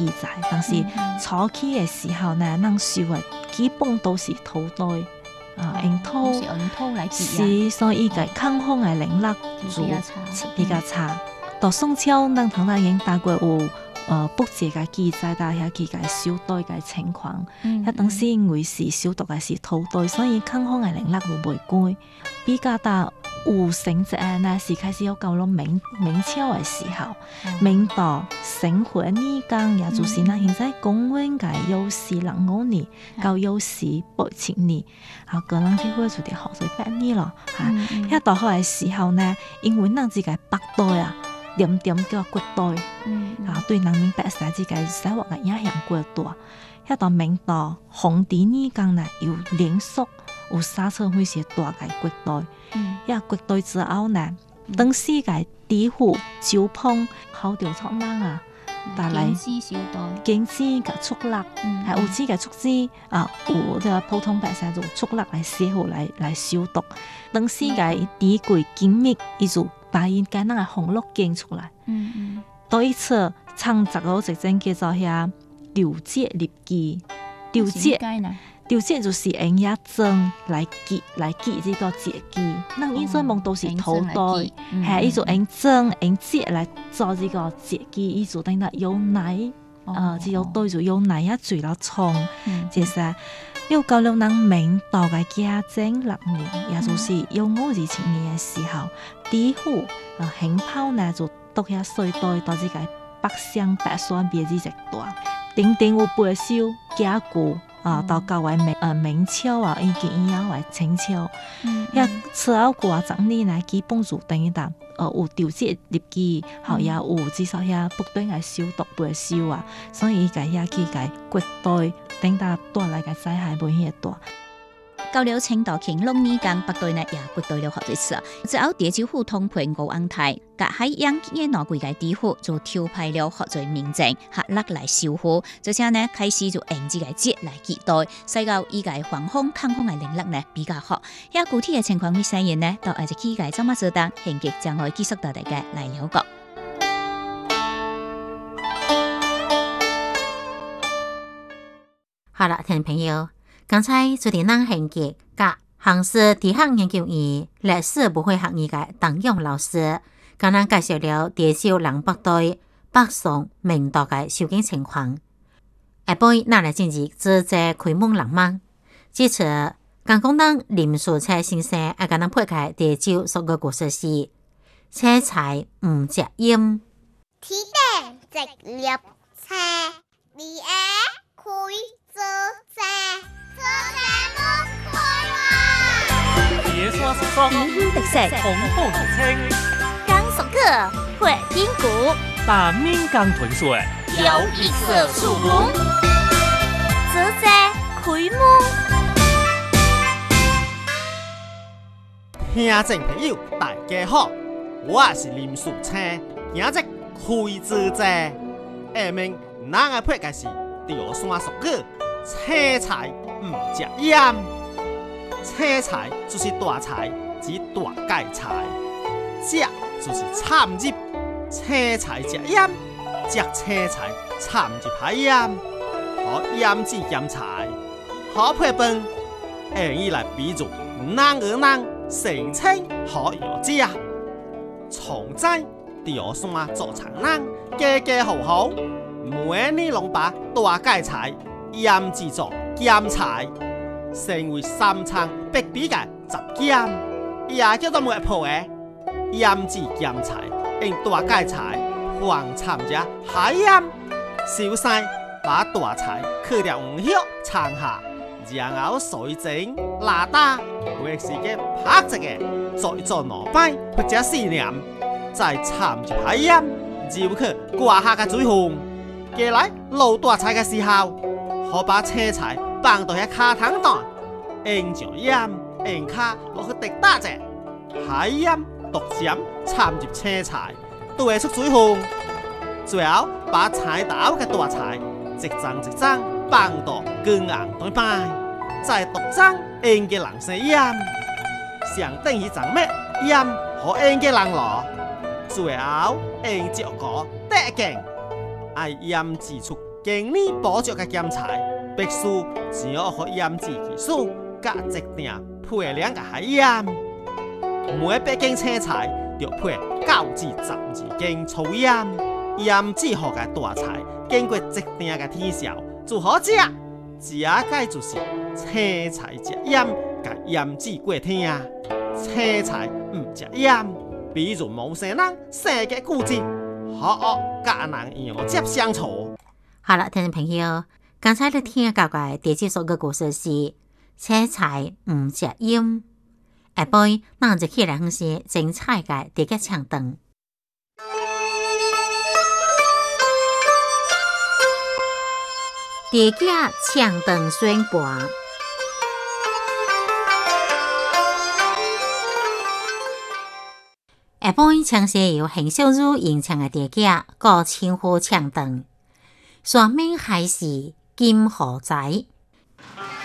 記載，但是初期嘅時候呢，咱收嘅基本都是土袋用土來是，所以個抗風嘅能力就比較差。到宋朝，咱通常已經大概有筆記嘅記載，但係佢嘅收袋嘅情況，當時因為是收到嘅是土袋，所以抗風嘅能力就袂高。比較大有成績嘅呢，是開始有到了明朝嘅時候，明代成活呢間，也就是咱現在公園嘅有45年到有48年，個人結婚就啲學咗8年咯。一到後嘅時候呢，因為咱自己北代啊，點點叫國代，對人民百姓自己生活嘅影響過大。一到明代皇帝呢間呢，有連續有三次會是大嘅國代。國代之後呢，當時嘅地府招碰好條出人啊，但係經濟嘅促力，係有資嘅促資有嘅普通百姓就促力嚟寫好嚟消毒。當時嘅地櫃精密，伊就把因間那個紅綠經出來。到一次창작個直正叫做遐調節立記，調節就是用一針來記呢個節記。咱以前夢都是土袋，係伊就用針用節來做呢個節記，伊就等於有奶只有對就有奶一嘴了衝。其實又到了咱明代嘅嘉靖6年，也就是1520年嘅時候，地府興炮呢就讀遐水袋到呢個北鄉北山別呢隻大，頂頂有背繡家具。到到明朝已經以後為清朝，此後過10年呢，基本就等於有調節立記，也有至少遐不斷嘅消毒背繡所以佢遐去個國代等帶來嘅災害冇遐大。 到了清代乾隆年間，北代呢也國代了學歷史，之後地州府通判5安台，甲喺養嘅內貴嘅地府就調派了學在民政合力來守護，這些呢開始就用自己節來期待，使到依個防風抗風嘅能力呢比較好。遐具體嘅情況咩細嘢呢？到下一期嘅怎麼做當，現極將會繼續到大家來了解。 好了，聽眾朋友。剛才做啲咱現極甲杭師地學研究院歷史部會學院嘅鄧勇老師，甲咱介紹了地州南北代北宋明代嘅收經情況。下晡咱來進入自在開門人物，這次剛講咱林樹冊先生愛甲咱配開地州所個故事是車柴唔食煙。 天頂直立車，你愛開做車。 別說是說， 地方特色， 紅後土青， 江蘇客會丁鼓， 把閩江豚水有一色樹木，自在開門。 聽眾朋友大家好，我是林樹清，今日開自在，下面咱嘅配嘅是潮汕俗語，車柴唔食煙。車柴就是大柴，指大芥菜；食就是摻入。車柴食鹽，食車柴摻入海鹽，可鹽子鹽柴，可配飯。用以來比喻男兒男性情可有之。從在潮汕做長人，家家戶戶每年攏把大芥菜鹽子做鹽菜。成為三餐必備嘅雜餡，也叫做梅鋪嘅鹽子鹽菜，用大芥菜放摻入海鹽，小細把大菜去掉五葉撐下，然後水蒸拉打，或是嘅拍直嘅，再做蘿蔔或者絲鹽，再摻入海鹽，繞去掛下嘅水紅。過來撈大菜嘅時候，可把車菜放到喺卡桶度，用醬鹽、用卡落去滴打者，海鹽、毒鹽摻入車菜，對出水紅。最後把菜刀嘅大菜一張一張放到姜硬對擺，再獨張用嘅人生鹽，上等於張咩鹽可用嘅人落，最後用腳果得勁，愛鹽指出经理补助嘅检材，必须只要去腌制技术，甲一定配量嘅海盐。每8斤青菜就配9至12斤粗盐，腌制好嘅大菜经过一定嘅天烧就好食。食嘅就是青菜食盐，甲腌制过天。青菜唔食盐，比如某些人生嘅固执，好甲人有接相处。 好了，听众朋友，刚才你听到嘅第几首嘅故事是青菜唔食盐。下杯，咱就起来分析精彩嘅第几唱段。第几唱段宣判。下晡唱是由邢小茹演唱嘅第几个称呼唱段，全名还是金河仔。